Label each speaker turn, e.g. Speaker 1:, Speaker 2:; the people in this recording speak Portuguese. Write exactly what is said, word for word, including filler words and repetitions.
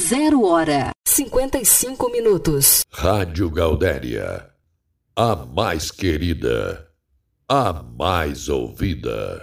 Speaker 1: Zero hora, cinquenta e cinco minutos.
Speaker 2: Rádio Gaudéria, a mais querida, a mais ouvida.